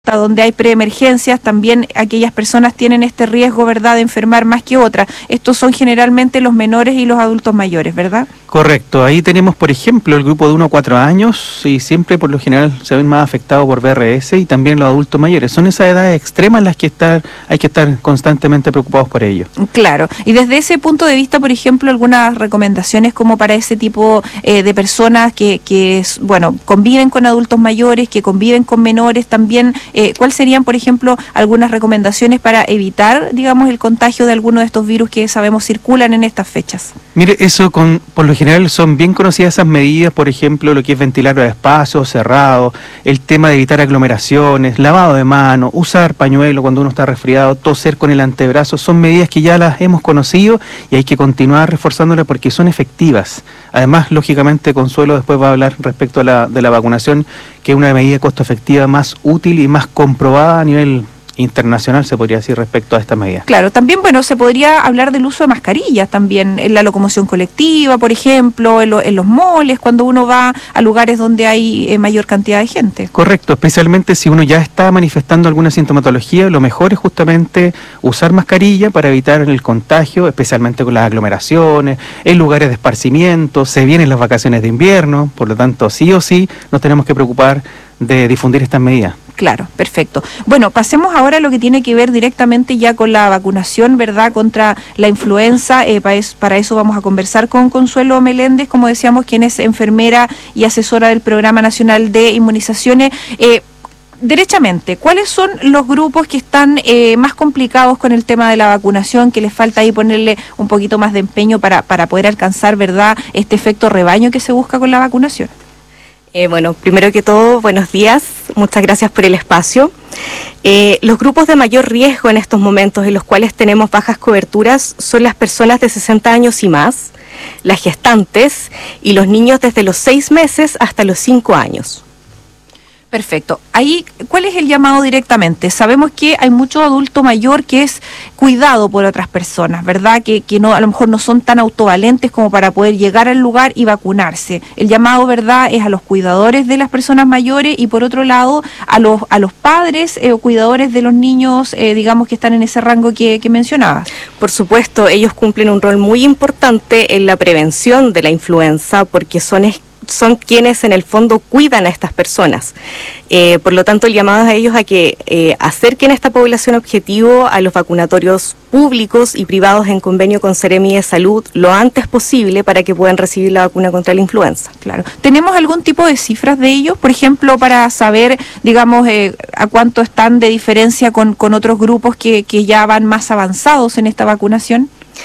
donde hay preemergencias, también aquellas personas tienen este riesgo, ¿verdad?, de enfermar más que otras. Estos son generalmente los menores y los adultos mayores, ¿verdad? Correcto. Ahí tenemos, por ejemplo, el grupo de 1 a 4 años y siempre por lo general se ven más afectados por VRS y también los adultos mayores. Son esas edades extremas las que hay que estar constantemente preocupados por ello. Claro. Y desde ese punto de vista, por ejemplo, algunas recomendaciones como para ese tipo de personas que bueno, conviven con adultos mayores, que conviven con menores también. ¿Cuáles serían, por ejemplo, algunas recomendaciones para evitar, digamos, el contagio de alguno de estos virus que sabemos circulan en estas fechas? Mire, eso por lo general son bien conocidas esas medidas, por ejemplo, lo que es ventilar los espacios cerrados, el tema de evitar aglomeraciones, lavado de manos, usar pañuelo cuando uno está resfriado, toser con el antebrazo, son medidas que ya las hemos conocido y hay que continuar reforzándolas porque son efectivas. Además, lógicamente, Consuelo después va a hablar respecto a de la vacunación, que es una medida costo efectiva más útil y más comprobada a nivel internacional, se podría decir, respecto a esta medida. Claro, también, bueno, se podría hablar del uso de mascarillas también, en la locomoción colectiva, por ejemplo, en los moles, cuando uno va a lugares donde hay mayor cantidad de gente. Correcto, especialmente si uno ya está manifestando alguna sintomatología, lo mejor es justamente usar mascarilla para evitar el contagio, especialmente con las aglomeraciones, en lugares de esparcimiento, se vienen las vacaciones de invierno, por lo tanto, sí o sí, nos tenemos que preocupar de difundir estas medidas. Claro, perfecto. Bueno, pasemos ahora a lo que tiene que ver directamente ya con la vacunación, ¿verdad?, contra la influenza. Para eso vamos a conversar con Consuelo Meléndez, como decíamos, quien es enfermera y asesora del Programa Nacional de Inmunizaciones. Derechamente, ¿cuáles son los grupos que están más complicados con el tema de la vacunación, que les falta ahí ponerle un poquito más de empeño para poder alcanzar, ¿verdad?, este efecto rebaño que se busca con la vacunación? Bueno, primero que todo, buenos días, muchas gracias por el espacio. Los grupos de mayor riesgo en estos momentos en los cuales tenemos bajas coberturas son las personas de 60 años y más, las gestantes y los niños desde los 6 meses hasta los 5 años. Perfecto. Ahí, ¿cuál es el llamado directamente? Sabemos que hay mucho adulto mayor que es cuidado por otras personas, ¿verdad? Que no, a lo mejor no son tan autovalentes como para poder llegar al lugar y vacunarse. El llamado, ¿verdad?, es a los cuidadores de las personas mayores y por otro lado a los padres o cuidadores de los niños, digamos, que están en ese rango que mencionabas. Por supuesto, ellos cumplen un rol muy importante en la prevención de la influenza porque son quienes en el fondo cuidan a estas personas. Por lo tanto, el llamado es a ellos a que acerquen a esta población objetivo a los vacunatorios públicos y privados en convenio con Seremi de Salud lo antes posible para que puedan recibir la vacuna contra la influenza. Claro. ¿Tenemos algún tipo de cifras de ellos, por ejemplo, para saber, digamos, a cuánto están de diferencia con otros grupos que ya van más avanzados en esta vacunación?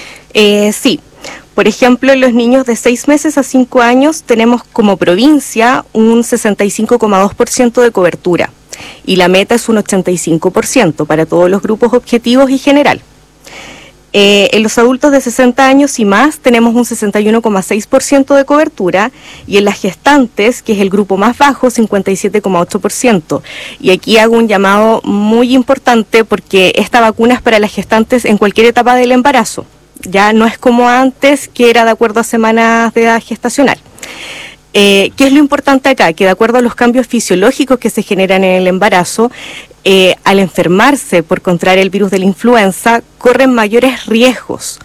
Sí. Por ejemplo, en los niños de 6 meses a 5 años tenemos como provincia un 65,2% de cobertura y la meta es un 85% para todos los grupos objetivos y general. En los adultos de 60 años y más tenemos un 61,6% de cobertura y en las gestantes, que es el grupo más bajo, 57,8%. Y aquí hago un llamado muy importante porque esta vacuna es para las gestantes en cualquier etapa del embarazo. Ya no es como antes, que era de acuerdo a semanas de edad gestacional. ¿Qué es lo importante acá? Que de acuerdo a los cambios fisiológicos que se generan en el embarazo, al enfermarse por contraer el virus de la influenza, corren mayores riesgos.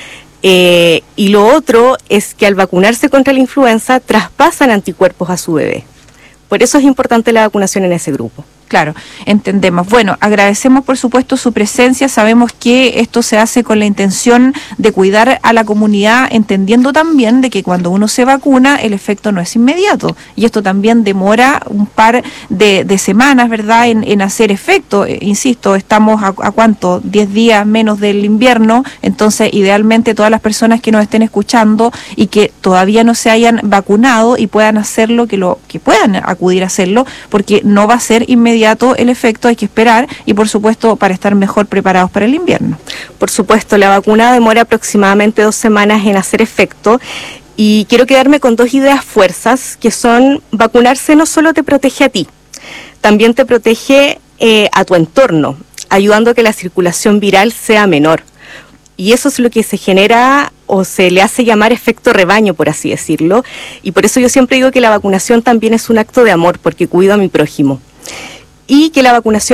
Y lo otro es que al vacunarse contra la influenza, traspasan anticuerpos a su bebé. Por eso es importante la vacunación en ese grupo. Claro, entendemos. Bueno, agradecemos por supuesto su presencia, sabemos que esto se hace con la intención de cuidar a la comunidad, entendiendo también de que cuando uno se vacuna el efecto no es inmediato y esto también demora un par de semanas, ¿verdad?, en hacer efecto. Insisto, estamos a ¿cuánto? 10 días menos del invierno, entonces idealmente todas las personas que nos estén escuchando y que todavía no se hayan vacunado y puedan hacerlo, que puedan acudir a hacerlo, porque no va a ser inmediato el efecto, hay que esperar y por supuesto para estar mejor preparados para el invierno. Por supuesto, la vacuna demora aproximadamente 2 semanas en hacer efecto y quiero quedarme con 2 ideas fuerzas que son: vacunarse no solo te protege a ti, también te protege a tu entorno, ayudando a que la circulación viral sea menor. Y eso es lo que se genera o se le hace llamar efecto rebaño, por así decirlo. Y por eso yo siempre digo que la vacunación también es un acto de amor, porque cuido a mi prójimo. y que la vacunación